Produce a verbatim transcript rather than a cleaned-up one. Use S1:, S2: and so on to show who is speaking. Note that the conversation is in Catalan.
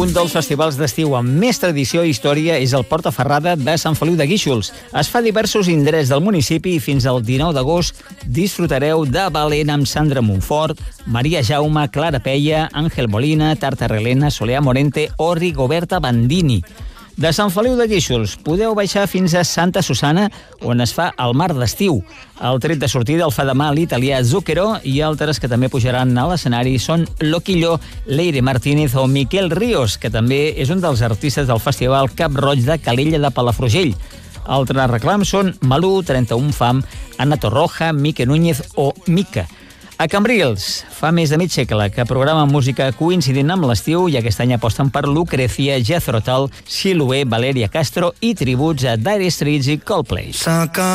S1: Un dels festivals d'estiu amb més tradició i història és el Portaferrada de Sant Feliu de Guíxols. Es fa a diversos indrets del municipi i fins al dinou d'agost disfrutareu de Valent amb Sandra Montfort, Maria Jaume, Clara Peia, Àngel Molina, Tartarelena, Soleà Morente o Rigoberta Bandini. De Sant Feliu de Guíxols podeu baixar fins a Santa Susana, on es fa el mar d'estiu. El tret de sortida el fa demà l'italià Zucchero i altres que també pujaran a l'escenari són Loquillo, Leire Martínez o Miquel Ríos, que també és un dels artistes del festival Cap Roig de Calella de Palafrugell. Altres reclams són Malú, trenta-un Fam, Ana Torroja, Mique Núñez o Mica. A Cambrils, fa més de mig segle que programa música coincidint amb l'estiu i aquest any aposten per Lucrecia, Jethro Tull, Silué, Valeria Castro i tributs a Dire Straits i Coldplay.